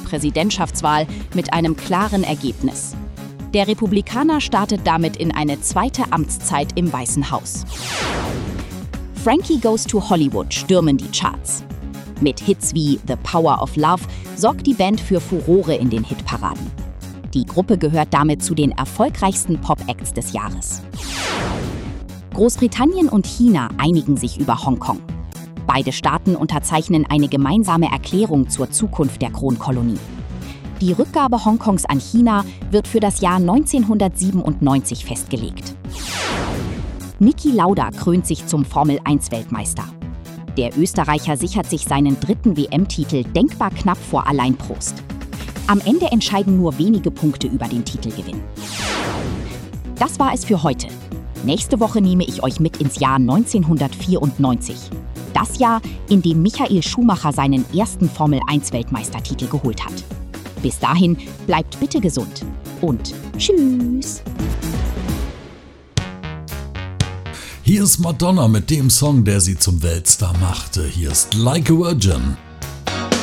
Präsidentschaftswahl mit einem klaren Ergebnis. Der Republikaner startet damit in eine zweite Amtszeit im Weißen Haus. Frankie Goes to Hollywood stürmen die Charts. Mit Hits wie The Power of Love sorgt die Band für Furore in den Hitparaden. Die Gruppe gehört damit zu den erfolgreichsten Pop-Acts des Jahres. Großbritannien und China einigen sich über Hongkong. Beide Staaten unterzeichnen eine gemeinsame Erklärung zur Zukunft der Kronkolonie. Die Rückgabe Hongkongs an China wird für das Jahr 1997 festgelegt. Niki Lauda krönt sich zum Formel-1-Weltmeister. Der Österreicher sichert sich seinen 3. WM-Titel denkbar knapp vor Alain Prost. Am Ende entscheiden nur wenige Punkte über den Titelgewinn. Das war es für heute. Nächste Woche nehme ich euch mit ins Jahr 1994. Das Jahr, in dem Michael Schumacher seinen ersten Formel-1-Weltmeistertitel geholt hat. Bis dahin, bleibt bitte gesund und tschüss! Hier ist Madonna mit dem Song, der sie zum Weltstar machte. Hier ist Like a Virgin.